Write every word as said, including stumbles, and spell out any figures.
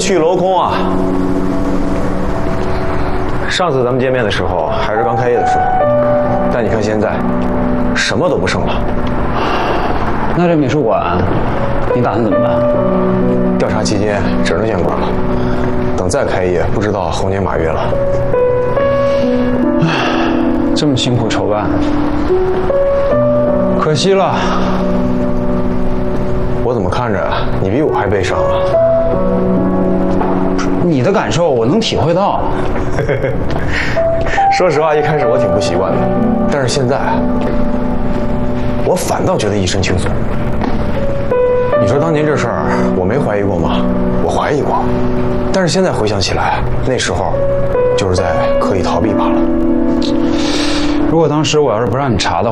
去楼空啊！上次咱们见面的时候还是刚开业的时候，但你看现在，什么都不剩了。 那这美术馆，你打算怎么办？ 调查期间只能先关了，等再开业，不知道猴年马月了。 唉，这么辛苦筹办，可惜了。 我怎么看着你比我还悲伤啊？ 你的感受我能体会到。 说实话，一开始我挺不习惯的，但是现在，我反倒觉得一身轻松。你说当年这事儿，我没怀疑过吗？我怀疑过，但是现在回想起来，那时候就是在刻意逃避罢了。 如果当时我要是不让你查的话，